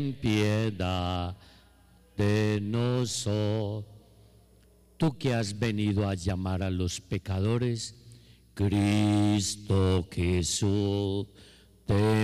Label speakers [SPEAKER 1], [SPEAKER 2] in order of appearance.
[SPEAKER 1] ten piedad de nosotros. Tú que has venido a llamar a los pecadores, Cristo Jesús, ten